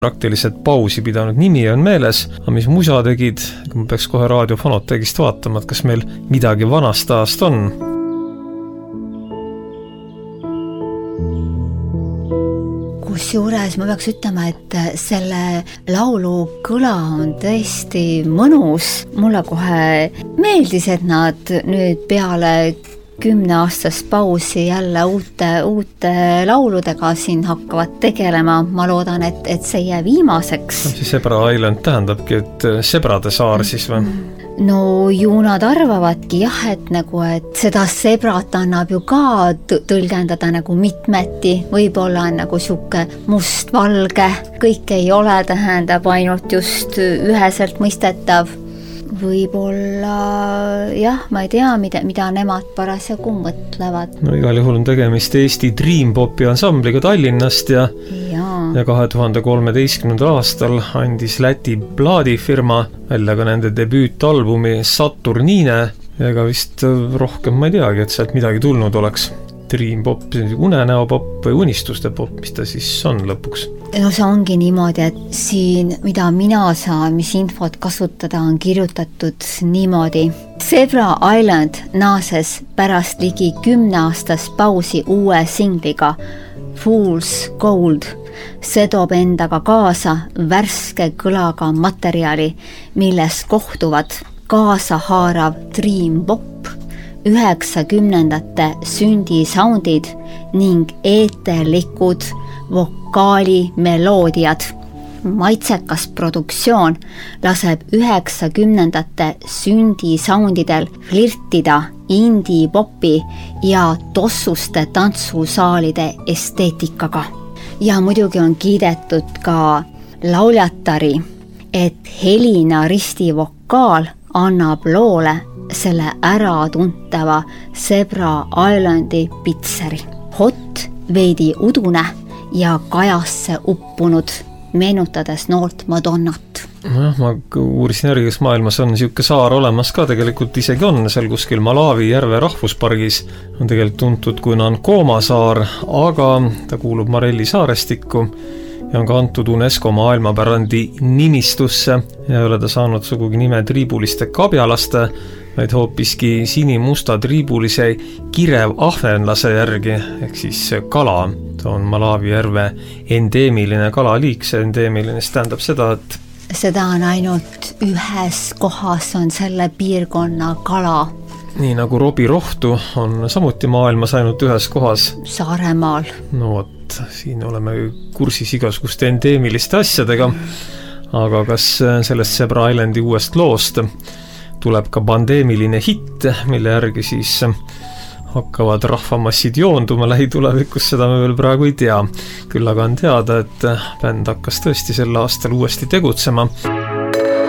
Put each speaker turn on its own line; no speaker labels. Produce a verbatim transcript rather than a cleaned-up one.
praktiliselt pausi pidanud, nimi on meeles, aga mis musa tegid, ma peaks kohe raadiofonoteegist vaatama, et kas meil midagi vanast ajast on.
Kusjuures ma peaks ütlema, et selle laulu kõla on tõesti mõnus. Mulle kohe meeldis, et nad nüüd peale kümne aastast pausi jälle uute, uute lauludega siin hakkavad tegelema. Ma loodan, et, et see jää viimaseks.
See Zebra Island tähendabki, et Zebrade saar siis või?
No ju nad arvavadki jah, et nagu, et seda zebrat annab ju ka tõlgendada nagu mitmeti. Võib-olla on nagu siuke must-valge. Kõik ei ole, tähendab ainult just üheselt mõistetav. Võib-olla jah, ma ei tea, mida, mida nemad parasjagu mõtlevad.
No igal juhul on tegemist Eesti Dream Popi ansambliga Tallinnast ja,
ja.
ja kahe tuhande kolmeteistkümnendal aastal andis Läti plaadifirma välja ka nende debüütalbumi Saturnine ja ega vist rohkem ma ei teagi, et sealt midagi tulnud oleks. Dream Pop, unenäo pop või unistuste pop, mis ta siis on lõpuks?
No see ongi niimoodi, et siin, mida mina saan, mis infot kasutada, on kirjutatud niimoodi. Zebra Island naases pärast ligi kümne aastast pausi uue singliga Fool's Gold. See toob endaga kaasa värske kõlaga materjali, milles kohtuvad kaasahaarav Dream Pop, üheksakümnendate synthi-soundid ning eeterlikud vokaalimeloodiad. Maitsekas produktsioon laseb üheksakümnendate synthi-soundidel flirtida indie-popi ja tossuste tantsusaalide esteetikaga. Ja muidugi on kiidetud ka lauljatari, et Helina Risti vokaal annab loole selle ära tuntava Zebra Islandi pitseri. Hot, veidi udune ja kajasse uppunud, meenutades noort Madonnat.
No, ma uurisin järgi, kas maailmas on siuke saar olemas ka, tegelikult isegi on seal kuskil Malawi järve rahvuspargis. On tegelikult tuntud kui Nankoma saar, aga ta kuulub Marelli saarestikku ja on ka antud UNESCO maailmapärandi nimistusse ja ei ole ta saanud sugugi nime triibuliste kabjalaste, vaid hoopiski sinimusta triibulise kirev ahvenlase järgi, ehk siis kala. Ta on Malawi järve endeemiline kalaliik, see endeemiline tähendab seda, et
seda on ainult ühes kohas on selle piirkonna kala.
Nii nagu robirohtu on samuti maailmas ainult ühes kohas.
Saaremaal.
No vot, siin oleme kursis igasuguste endeemiliste asjadega, aga kas sellest Zebra Islandi uuest loost tuleb ka pandeemiline hitt, mille järgi siis hakkavad rahvamassid joonduma lähitulevikus, seda me veel praegu ei tea. Küll aga on teada, et bänd hakkas tõesti sel aastal uuesti tegutsema.